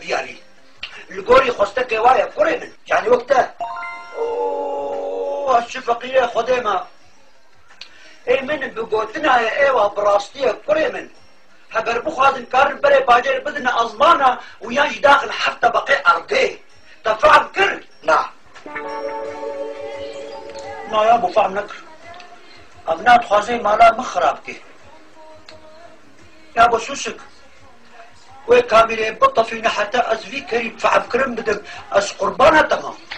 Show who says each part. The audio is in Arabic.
Speaker 1: بياني القوري خوستك وايا كوري من يعني وقتها اوه هالشفقية خديمة اي من بقوتنا يا ايوه براستية كوري من هبر بخواد كار بري باجر بدنا ازمانا وياش داخل حتى بقي ارقي تفعل كر نعم ما يا ابو فهم نكر ابنات خوازي مالا مخرابكي يا ابو شوشك وي كاميري بطة فينا حتى ازفي كريم فعب كرم بدك از قربانها تمام